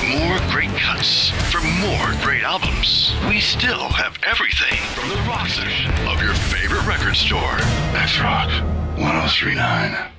more great cuts, for more great albums, we still have everything from the rock section of your favorite record store. That's Rock 1039.